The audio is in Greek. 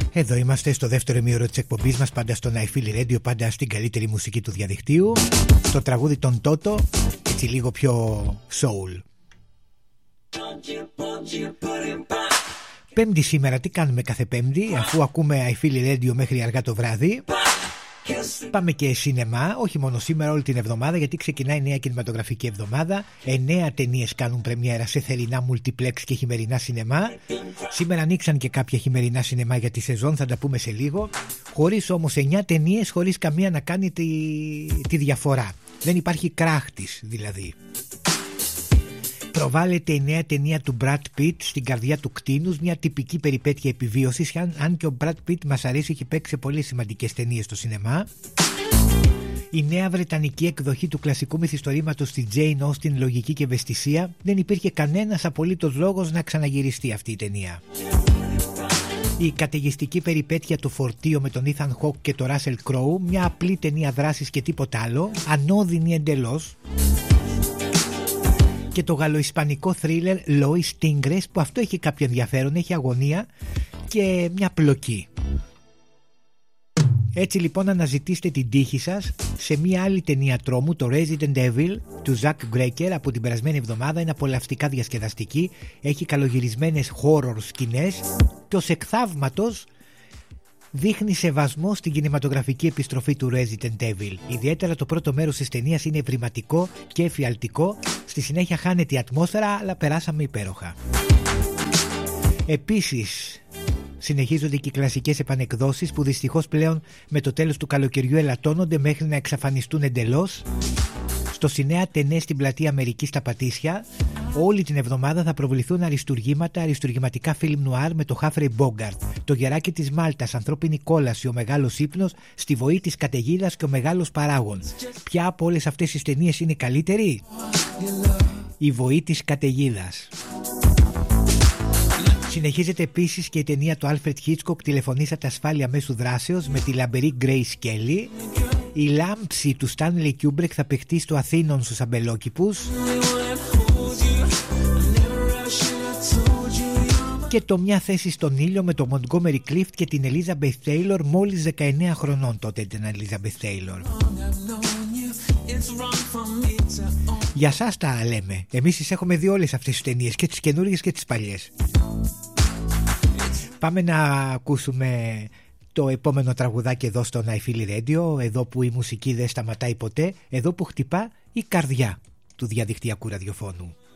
Εδώ είμαστε στο δεύτερο ημίωρο της εκπομπής μας, πάντα στο I Feel Radio, πάντα στην καλύτερη μουσική του διαδικτύου. Το τραγούδι των Toto, έτσι λίγο πιο soul. Πέμπτη σήμερα, τι κάνουμε κάθε Πέμπτη, αφού ακούμε I Feel Radio μέχρι αργά το βράδυ? Πάμε και σινεμά, όχι μόνο σήμερα, όλη την εβδομάδα, γιατί ξεκινάει η νέα κινηματογραφική εβδομάδα. 9 ταινίες κάνουν πρεμιέρα σε θερινά multiplex και χειμερινά σινεμά. Σήμερα ανοίξαν και κάποια χειμερινά σινεμά για τη σεζόν, θα τα πούμε σε λίγο. Χωρίς όμως 9 ταινίες, χωρίς καμία να κάνει τη διαφορά. Δεν υπάρχει κράχτης δηλαδή. Προβάλλεται η νέα ταινία του Brad Pitt, Στην καρδιά του κτήνους, μια τυπική περιπέτεια επιβίωσης, αν και ο Brad Pitt μας αρέσει, έχει παίξει σε πολύ σημαντικές ταινίες στο σινεμά. Η νέα βρετανική εκδοχή του κλασικού μυθιστορήματος στη Jane Austen, λογική και ευαισθησία, δεν υπήρχε κανένας απολύτως λόγος να ξαναγυριστεί αυτή η ταινία. Η καταιγιστική περιπέτεια του φορτίου με τον Ethan Hawke και τον Russell Crowe, μια απλή ταινία δράσης και τίποτα άλλο, ανώδυνη εντελώς. Και το γαλλοϊσπανικό θρίλερ Lois Tigres, που αυτό έχει κάποιο ενδιαφέρον, έχει αγωνία και μια πλοκή. Έτσι λοιπόν αναζητήστε την τύχη σας σε μια άλλη ταινία τρόμου, το Resident Evil του Zack Greger, από την περασμένη εβδομάδα. Είναι απολαυστικά διασκεδαστική, έχει καλογυρισμένες horror σκηνές και ως εκ θαύματος δείχνει σεβασμό στην κινηματογραφική επιστροφή του Resident Evil. Ιδιαίτερα το πρώτο μέρος της ταινίας είναι ευρηματικό και εφιαλτικό. Στη συνέχεια χάνεται η ατμόσφαιρα, αλλά περάσαμε υπέροχα. Επίσης, συνεχίζονται και οι κλασικές επανεκδόσεις που δυστυχώς πλέον με το τέλος του καλοκαιριού ελαττώνονται μέχρι να εξαφανιστούν εντελώς. Στο Σινέα Τενέ στην πλατεία Αμερική στα Πατήσια, όλη την εβδομάδα θα προβληθούν αριστουργηματικά φιλμ νουάρ με το Χάφρεϊ Μπόγκαρτ, το γεράκι της Μάλτας, ανθρώπινη κόλαση, ο μεγάλος ύπνος, στη βοή της καταιγίδας και ο μεγάλος παράγων. Ποια από όλες αυτές τις ταινίες είναι καλύτερη? Η βοή της καταιγίδας. Συνεχίζεται επίσης και η ταινία του Alfred Hitchcock, τηλεφωνήσατε ασφάλεια μέσου δράσεως, με τη λαμπερή Grace Kelly. Η λάμψη του Stanley Kubrick θα παιχτεί στο Αθήνων στους αμπελόκηπους. Και το Μια θέση στον ήλιο με τον Montgomery Clift και την Elizabeth Taylor, μόλις 19 χρονών τότε την Elizabeth Taylor. Για σας τα λέμε. Εμείς τις έχουμε δει όλες αυτές τις ταινίες, και τις καινούργιες και τις παλιές. Πάμε να ακούσουμε το επόμενο τραγουδάκι εδώ στο I Feel Radio, εδώ που η μουσική δεν σταματάει ποτέ, εδώ που χτυπά η καρδιά του διαδικτυακού ραδιοφώνου.